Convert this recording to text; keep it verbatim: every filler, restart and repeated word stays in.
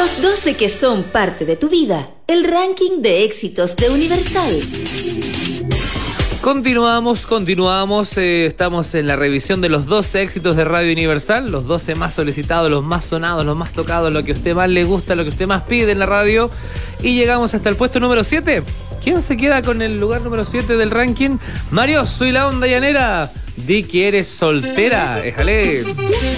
Los doce que son parte de tu vida. El ranking de éxitos de Universal. Continuamos, continuamos. Eh, estamos en la revisión de los doce éxitos de Radio Universal. Los doce más solicitados, los más sonados, los más tocados, lo que a usted más le gusta, lo que usted más pide en la radio. Y llegamos hasta el puesto número siete. ¿Quién se queda con el lugar número siete del ranking? Mario, soy la onda llanera. Di que eres soltera. Éjale.